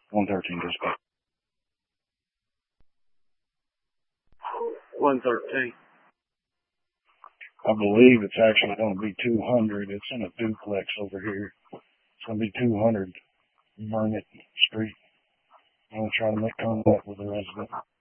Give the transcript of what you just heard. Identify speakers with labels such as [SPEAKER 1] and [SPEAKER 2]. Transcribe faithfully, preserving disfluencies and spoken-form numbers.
[SPEAKER 1] one thirteen dispatch.
[SPEAKER 2] one thirteen.
[SPEAKER 1] I believe it's actually going to be two hundred. It's in a duplex over here. It's going to be two hundred Burnett Street. I'm going to try to make contact with the resident.